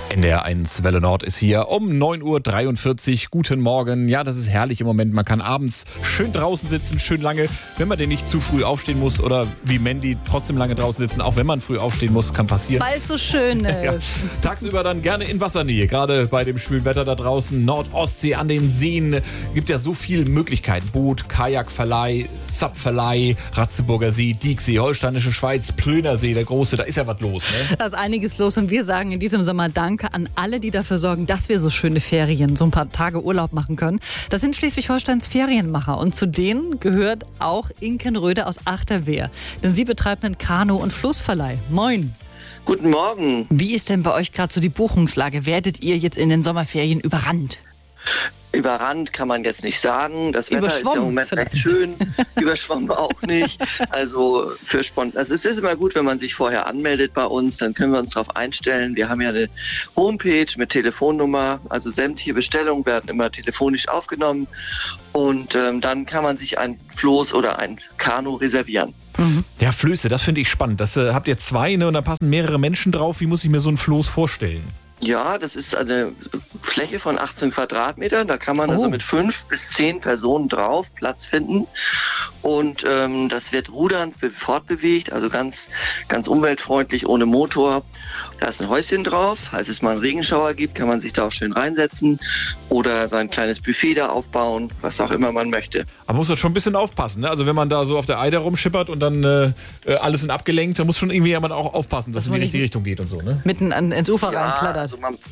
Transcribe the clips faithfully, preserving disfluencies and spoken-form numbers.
N D R eins Welle Nord ist hier um neun Uhr dreiundvierzig. Guten Morgen. Ja, das ist herrlich im Moment. Man kann abends schön draußen sitzen, schön lange, wenn man denn nicht zu früh aufstehen muss oder wie Mandy trotzdem lange draußen sitzen, auch wenn man früh aufstehen muss, kann passieren. Weil es so schön ist. Ja. Tagsüber dann gerne in Wassernähe, gerade bei dem schwülen Wetter da draußen. Nord-Ostsee, an den Seen gibt ja so viele Möglichkeiten. Boot, Kajakverleih, Subverleih, Ratzeburger See, Dieksee, Holsteinische Schweiz, Plönersee, der große, da ist ja was los. Ne? Da ist einiges los und wir sagen in diesem Sommer Danke an alle, die dafür sorgen, dass wir so schöne Ferien, so ein paar Tage Urlaub machen können. Das sind Schleswig-Holsteins Ferienmacher und zu denen gehört auch Inken Röder aus Achterwehr. Denn sie betreibt einen Kanu- und Floßverleih. Moin. Guten Morgen. Wie ist denn bei euch gerade so die Buchungslage? Werdet ihr jetzt in den Sommerferien überrannt? Überrannt kann man jetzt nicht sagen. Das Wetter ist ja im Moment vielleicht. recht schön. Überschwommen auch nicht. Also für spontan. Also es ist immer gut, wenn man sich vorher anmeldet bei uns, dann können wir uns darauf einstellen. Wir haben ja eine Homepage mit Telefonnummer. Also sämtliche Bestellungen werden immer telefonisch aufgenommen. Und ähm, dann kann man sich ein Floß oder ein Kanu reservieren. Mhm. Ja, Flöße, das finde ich spannend. Das äh, habt ihr zwei, ne, und da passen mehrere Menschen drauf. Wie muss ich mir so ein Floß vorstellen? Ja, das ist eine Fläche von achtzehn Quadratmetern. Da kann man Oh. also mit fünf bis zehn Personen drauf Platz finden. Und ähm, das wird rudernd fortbewegt, also ganz, ganz umweltfreundlich, ohne Motor. Da ist ein Häuschen drauf. Falls es mal einen Regenschauer gibt, kann man sich da auch schön reinsetzen oder sein kleines Buffet da aufbauen, was auch immer man möchte. Aber man muss da schon ein bisschen aufpassen, ne? Also wenn man da so auf der Eider rumschippert und dann äh, alles sind abgelenkt, da muss schon irgendwie jemand auch aufpassen, dass es in die richtige Richtung geht und so, ne? Mitten an, ins Ufer Ja, reinplattert. also man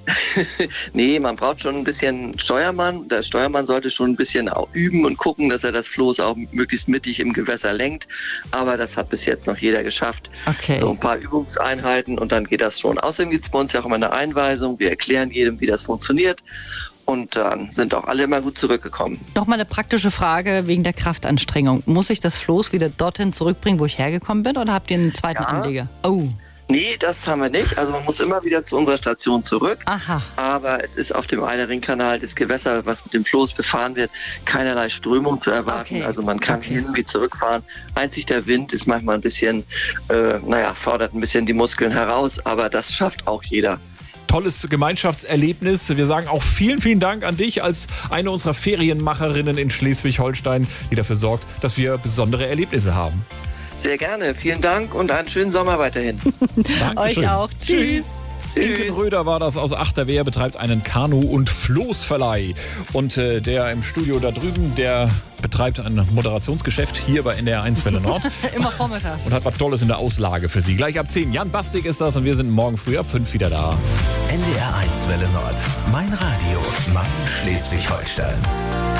nee, man braucht schon ein bisschen Steuermann. Der Steuermann sollte schon ein bisschen auch üben und gucken, dass er das Floß auch möglichst mittig im Gewässer lenkt. Aber das hat bis jetzt noch jeder geschafft. Okay. So ein paar Übungseinheiten und dann geht das schon. Außerdem gibt es bei uns ja auch immer eine Einweisung. Wir erklären jedem, wie das funktioniert. Und dann sind auch alle immer gut zurückgekommen. Nochmal eine praktische Frage wegen der Kraftanstrengung. Muss ich das Floß wieder dorthin zurückbringen, wo ich hergekommen bin, oder habt ihr einen zweiten Ja. Anleger? Oh. Nee, das haben wir nicht. Also man muss immer wieder zu unserer Station zurück. Aha. Aber es ist auf dem Eidering-Kanal, das Gewässer, was mit dem Floß befahren wird, keinerlei Strömung zu erwarten. Okay. Also man kann Okay. hin wie zurückfahren. Einzig der Wind ist manchmal ein bisschen, äh, naja, fordert ein bisschen die Muskeln heraus. Aber das schafft auch jeder. Tolles Gemeinschaftserlebnis. Wir sagen auch vielen, vielen Dank an dich als eine unserer Ferienmacherinnen in Schleswig-Holstein, die dafür sorgt, dass wir besondere Erlebnisse haben. Sehr gerne. Vielen Dank und einen schönen Sommer weiterhin. Dankeschön. Euch auch. Tschüss. Inken Röder war das aus Achterwehr, betreibt einen Kanu- und Floßverleih. Und äh, der im Studio da drüben, der betreibt ein Moderationsgeschäft hier bei N D R eins Welle Nord Immer vormittags. und hat was Tolles in der Auslage für Sie. Gleich ab zehn. Jan Bastig ist das und wir sind morgen früh ab fünf wieder da. N D R eins Welle Nord. Mein Radio, mein Schleswig-Holstein.